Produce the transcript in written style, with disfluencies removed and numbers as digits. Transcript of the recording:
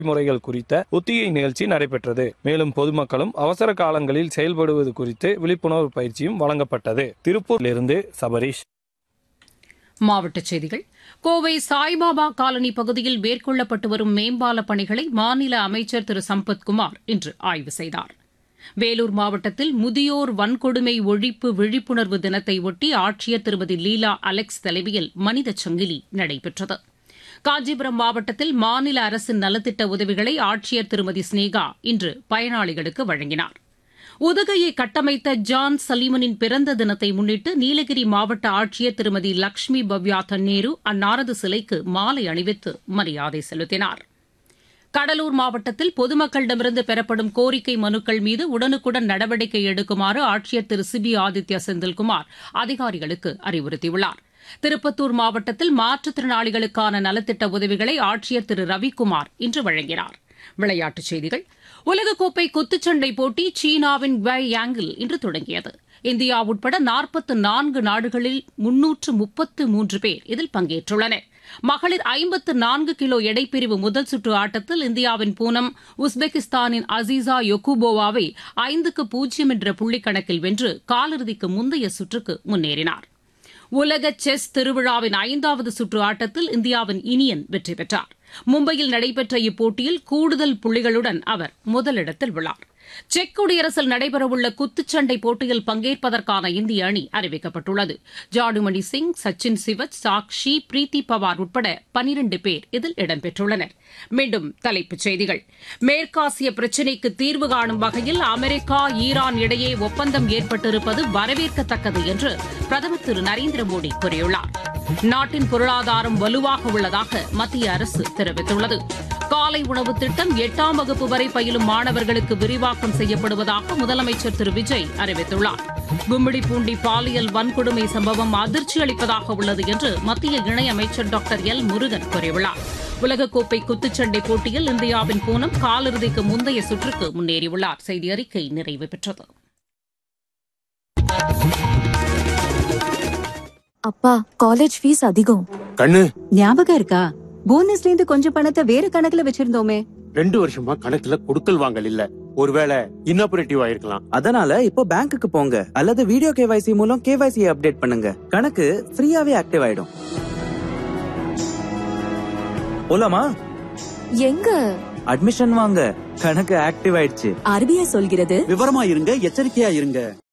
முறைகள் குறித்த ஒத்திகை நிகழ்ச்சி நடைபெற்றது. மேலும் பொதுமக்களும் அவசர காலங்களில் செயல்படுவது குறித்து விழிப்புணர்வு பயிற்சியும் வழங்கப்பட்டது. திருப்பூரிலிருந்து சபரீஷ். மாவட்டச் செய்திகள். கோவை சாய்பாபா காலனி பகுதியில் மேற்கொள்ளப்பட்டு வரும் மேம்பால பணிகளை மாநில அமைச்சர் திரு சம்பத்குமார் இன்று ஆய்வு செய்தார். வேலூர் மாவட்டத்தில் முதியோர் வன்கொடுமை ஒழிப்பு விழிப்புணர்வு தினத்தை ஒட்டி ஆட்சியர் திருமதி லீலா அலெக்ஸ் தலைமையில் மனித சங்கிலி நடைபெற்றது. காஞ்சிபுரம் மாவட்டத்தில் மாநில அரசின் நலத்திட்ட உதவிகளை ஆட்சியர் திருமதி ஸ்னேகா இன்று பயனாளிகளுக்கு வழங்கினார். உதகையை கட்டமைத்த ஜான் சலீமனின் பிறந்த தினத்தை முன்னிட்டு நீலகிரி மாவட்ட ஆட்சியர் திருமதி லட்சுமி பவ்யா தன்னேரு அன்னாரது சிலைக்கு மாலை அணிவித்து மரியாதை செலுத்தினார். கடலூர் மாவட்டத்தில் பொதுமக்களிடமிருந்து பெறப்படும் கோரிக்கை மனுக்கள் மீது உடனுக்குடன் நடவடிக்கை எடுக்குமாறு ஆட்சியர் திரு சிபி ஆதித்யா செந்தில்குமார் அதிகாரிகளுக்கு அறிவுறுத்தியுள்ளார். திருப்பத்தூர் மாவட்டத்தில் மாற்றுத்திறனாளிகளுக்கான நலத்திட்ட உதவிகளை ஆட்சியர் திரு ரவிக்குமார் இன்று வழங்கினார். விளையாட்டுச் செய்திகள். உலகக்கோப்பை குத்துச்சண்டை போட்டி சீனாவின் குவாய் யாங்கில் இன்று தொடங்கியது. இந்தியா உட்பட 44 நாடுகளில் 333 பேர் இதில் பங்கேற்றுள்ளனர். மகளிர் 54 கிலோ எடைப்பிரிவு முதல் சுற்று ஆட்டத்தில் இந்தியாவின் பூனம் உஸ்பெகிஸ்தானின் அசீசா யொகுபோவாவை 5-0 என்ற புள்ளிக்கணக்கில் வென்று காலிறுதிக்கு முந்தைய சுற்றுக்கு முன்னேறினார். உலக செஸ் திருவிழாவின் 5வது சுற்று ஆட்டத்தில் இந்தியாவின் இனியன் வெற்றி பெற்றார். மும்பையில் நடைபெற்ற இப்போட்டியில் கூடுதல் புள்ளிகளுடன் அவர் முதலிடத்தில் உள்ளார். செக் குடியரசில் நடைபெறவுள்ள குத்துச்சண்டை போட்டியில் பங்கேற்பதற்கான இந்திய அணி அறிவிக்கப்பட்டுள்ளது. ஜாடுமணி சிங், சச்சின் சிவச், சாக்ஷி, பிரீத்தி பவார் உட்பட 12 பேர் இதில் இடம்பெற்றுள்ளனர். மீண்டும் தலைப்புச் செய்திகள். மேற்காசிய பிரச்சினைக்கு தீர்வு காணும் வகையில் அமெரிக்கா, ஈரான் இடையே ஒப்பந்தம் ஏற்பட்டிருப்பது வரவேற்கத்தக்கது என்று பிரதமர் திரு நரேந்திர மோடி கூறியுள்ளார். நாட்டின் பொருளாதாரம் வலுவாக உள்ளதாக மத்திய அரசு தெரிவித்துள்ளது. காலை உணவு திட்டம் 8ஆம் வகுப்பு வரை பயிலும் மாணவர்களுக்கு விரிவாக்கம் செய்யப்படுவதாக முதலமைச்சர் திரு விஜய் அறிவித்துள்ளார். கும்மிடிப்பூண்டி பாலியல் வன்கொடுமை சம்பவம் அதிர்ச்சி அளிப்பதாக உள்ளது என்று மத்திய இணையமைச்சர் டாக்டர் எல் முருகன் கூறியுள்ளார். உலகக்கோப்பை குத்துச்சண்டை போட்டியில் இந்தியாவின் பூனம் காலிறுதிக்கு முந்தைய சுற்றுக்கு முன்னேறியுள்ளார். செய்தி அறிக்கை நிறைவு பெற்றது. அப்பா, காலேஜ் ஃபீஸ் அதிகம். கண்ணு ஞாபகம் இருக்கா? போனஸ்ல இருந்து கொஞ்சம் பணத்தை வேற கணக்குல வச்சிருந்தோமே. 2 வருஷமா கணக்குல கொடுக்கல் வாங்கல் இல்ல. ஒருவேளை இன்னாபரேட்டிவ் ஆயிருக்கலாம். அதனால இப்போ பேங்க்குக்கு போங்க அல்லது வீடியோ கேவைசி மூலம் கேவைசி அப்டேட் பண்ணுங்க. கணக்கு ஃப்ரீயாவே ஆக்டிவ் ஆயிடும். போலாமா? எங்க? அட்மிஷன் வாங்க. கணக்கு ஆக்டிவ் ஆயிடுச்சு. RBI சொல்கிறது விவரமா இருங்க, எச்சரிக்கையா இருங்க.